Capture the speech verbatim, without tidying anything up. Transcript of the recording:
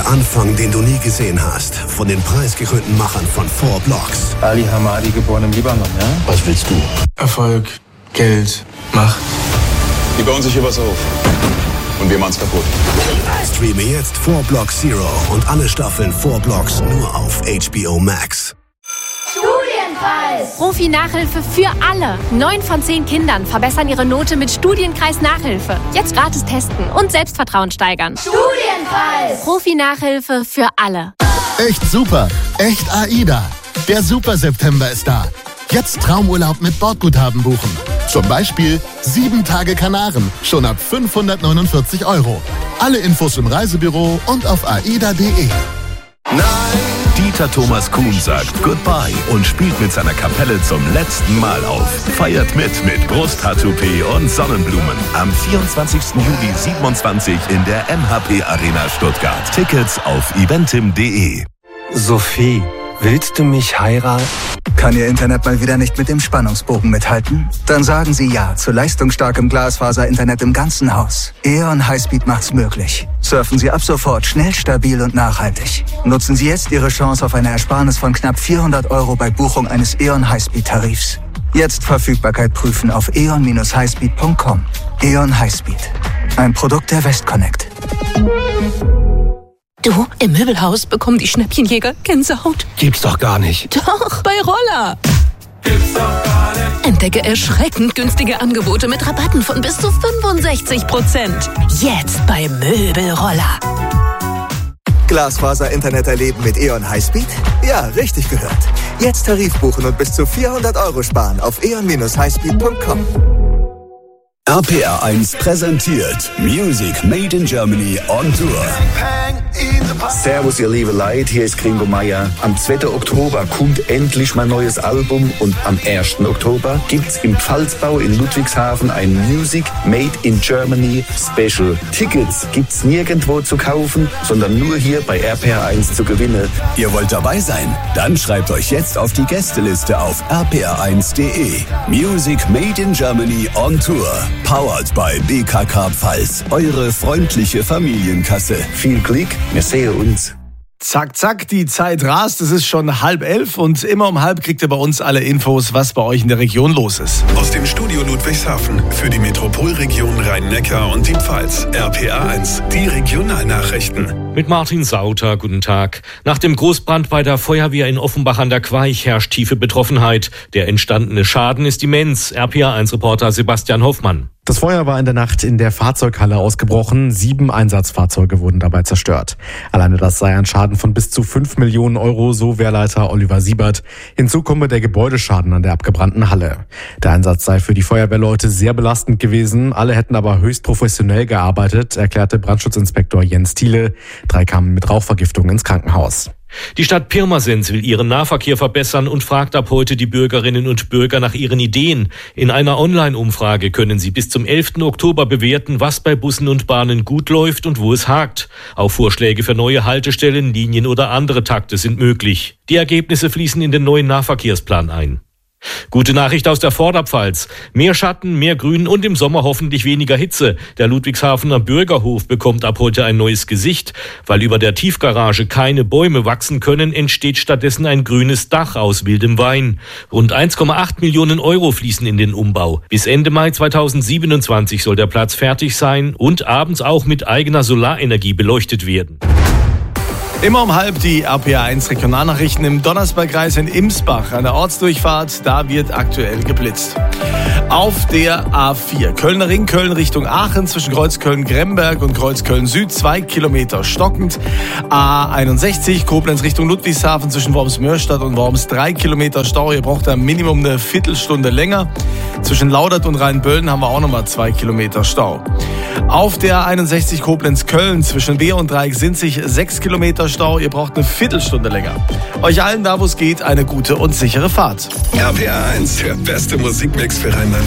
Anfang, den du nie gesehen hast. Von den preisgekrönten Machern von Four Blocks. Ali Hamadi, geboren im Libanon, ja? Was willst du? Erfolg, Geld, Macht. Die bauen sich hier was auf. Und wir machen's kaputt. Streame jetzt Four Blocks Zero und alle Staffeln Four Blocks nur auf H B O Max. Studienkreis. Profi-Nachhilfe für alle. Neun von zehn Kindern verbessern ihre Note mit Studienkreis-Nachhilfe. Jetzt gratis testen und Selbstvertrauen steigern. Studienkreis. Profi-Nachhilfe für alle. Echt super. Echt AIDA. Der Super-September ist da. Jetzt Traumurlaub mit Bordguthaben buchen. Zum Beispiel sieben Tage Kanaren, schon ab fünfhundertneunundvierzig Euro. Alle Infos im Reisebüro und auf aida punkt de. Nein! Dieter Thomas Kuhn sagt Goodbye und spielt mit seiner Kapelle zum letzten Mal auf. Feiert mit mit Brusttattoo-P und Sonnenblumen. Am vierundzwanzigsten Juli siebenundzwanzig in der M H P Arena Stuttgart. Tickets auf eventim punkt de. Sophie, willst du mich heiraten? Kann Ihr Internet mal wieder nicht mit dem Spannungsbogen mithalten? Dann sagen Sie ja zu leistungsstarkem Glasfaser-Internet im ganzen Haus. E O N Highspeed macht's möglich. Surfen Sie ab sofort schnell, stabil und nachhaltig. Nutzen Sie jetzt Ihre Chance auf eine Ersparnis von knapp vierhundert Euro bei Buchung eines E O N Highspeed-Tarifs. Jetzt Verfügbarkeit prüfen auf e o n dash highspeed punkt com. E O N Highspeed. Ein Produkt der Westconnect. Du, im Möbelhaus bekommen die Schnäppchenjäger Gänsehaut. Gibt's doch gar nicht. Doch, bei Roller. Gibt's doch gar nicht. Entdecke erschreckend günstige Angebote mit Rabatten von bis zu fünfundsechzig Prozent. Jetzt bei Möbelroller. Glasfaser-Internet erleben mit E O N Highspeed? Ja, richtig gehört. Jetzt Tarif buchen und bis zu vierhundert Euro sparen auf e o n dash highspeed punkt com. R P R eins präsentiert Music Made in Germany on Tour. Servus, ihr liebe Leute, hier ist Gringo Meier. Am zweiten Oktober kommt endlich mein neues Album und am ersten Oktober gibt's im Pfalzbau in Ludwigshafen ein Music Made in Germany Special. Tickets gibt's nirgendwo zu kaufen, sondern nur hier bei R P R eins zu gewinnen. Ihr wollt dabei sein? Dann schreibt euch jetzt auf die Gästeliste auf r p r eins punkt de. Music Made in Germany on Tour. Powered by B K K Pfalz. Eure freundliche Familienkasse. Viel Glück, wir sehen uns. Zack, zack, die Zeit rast. Es ist schon halb elf und immer um halb kriegt ihr bei uns alle Infos, was bei euch in der Region los ist. Aus dem Studio Ludwigshafen für die Metropolregion Rhein-Neckar und die Pfalz. R P R eins, die Regionalnachrichten. Mit Martin Sauter, guten Tag. Nach dem Großbrand bei der Feuerwehr in Offenbach an der Queich herrscht tiefe Betroffenheit. Der entstandene Schaden ist immens. R P R eins Reporter Sebastian Hoffmann. Das Feuer war in der Nacht in der Fahrzeughalle ausgebrochen. Sieben Einsatzfahrzeuge wurden dabei zerstört. Alleine das sei ein Schaden von bis zu fünf Millionen Euro, so Wehrleiter Oliver Siebert. Hinzu komme der Gebäudeschaden an der abgebrannten Halle. Der Einsatz sei für die Feuerwehrleute sehr belastend gewesen. Alle hätten aber höchst professionell gearbeitet, erklärte Brandschutzinspektor Jens Thiele. Drei kamen mit Rauchvergiftung ins Krankenhaus. Die Stadt Pirmasens will ihren Nahverkehr verbessern und fragt ab heute die Bürgerinnen und Bürger nach ihren Ideen. In einer Online-Umfrage können sie bis zum elften Oktober bewerten, was bei Bussen und Bahnen gut läuft und wo es hakt. Auch Vorschläge für neue Haltestellen, Linien oder andere Takte sind möglich. Die Ergebnisse fließen in den neuen Nahverkehrsplan ein. Gute Nachricht aus der Vorderpfalz. Mehr Schatten, mehr Grün und im Sommer hoffentlich weniger Hitze. Der Ludwigshafener Bürgerhof bekommt ab heute ein neues Gesicht. Weil über der Tiefgarage keine Bäume wachsen können, entsteht stattdessen ein grünes Dach aus wildem Wein. Rund eins Komma acht Millionen Euro fließen in den Umbau. Bis Ende Mai zweitausendsiebenundzwanzig soll der Platz fertig sein und abends auch mit eigener Solarenergie beleuchtet werden. Immer um halb die R P R eins Regionalnachrichten im Donnersbergkreis in Imsbach. An der Ortsdurchfahrt, da wird aktuell geblitzt. Auf der A vier, Kölner Ring, Köln Richtung Aachen, zwischen Kreuzköln-Gremberg und Kreuzköln-Süd, zwei Kilometer stockend. A einundsechzig, Koblenz Richtung Ludwigshafen, zwischen Worms-Mörstadt und Worms, drei Kilometer Stau. Ihr braucht ein Minimum eine Viertelstunde länger. Zwischen Laudert und Rheinböllen haben wir auch nochmal zwei Kilometer Stau. Auf der einundsechzig Koblenz-Köln, zwischen Beer und Dreieck-Sinzig, sechs Kilometer Stau. Ihr braucht eine Viertelstunde länger. Euch allen da, wo es geht, eine gute und sichere Fahrt. R P R eins, der beste Musikmix für Rhein-Main.